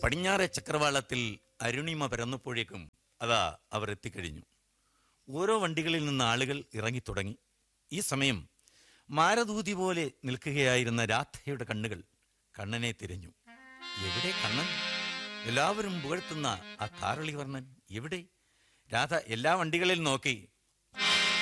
പടിഞ്ഞാറെ ചക്രവാളത്തിൽ അരുണിമ പരന്നപ്പോഴേക്കും അതാ അവർ എത്തിക്കഴിഞ്ഞു. ഓരോ വണ്ടികളിൽ നിന്ന് ആളുകൾ ഇറങ്ങിത്തുടങ്ങി. ഈ സമയം മാരദൂതി പോലെ നിൽക്കുകയായിരുന്ന രാധയുടെ കണ്ണുകൾ കണ്ണനെ തിരഞ്ഞു. എവിടെ കണ്ണൻ? എല്ലാവരും പുകഴ്ത്തുന്ന ആ കാരളിവർണ്ണൻ എവിടെ? രാധ എല്ലാ വണ്ടികളിൽ നോക്കി.